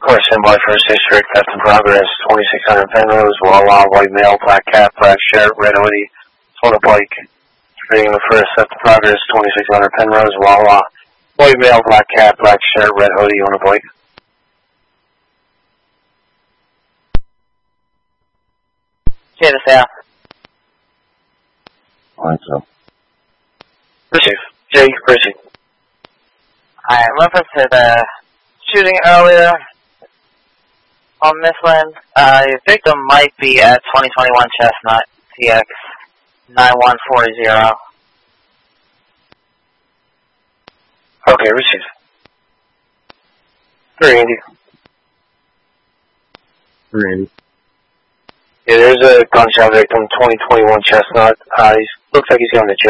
Course by First District, that's in progress, 2600 Penrose, Wawa, white male, black cap, black shirt, red hoodie, on a bike. Reading the first, that's in progress, 2600 Penrose, Wawa, white male, black cap, black shirt, red hoodie, on a bike. Okay, the south. Alright, so. Receive. Jay, receive. Alright, reference to the shooting earlier on Mifflin, your victim might be at 2021 Chestnut, TX 9140. Okay, receive. For Andy. For Andy. Yeah, there's a gunshot victim, 2021 Chestnut. Looks like he's going to jail.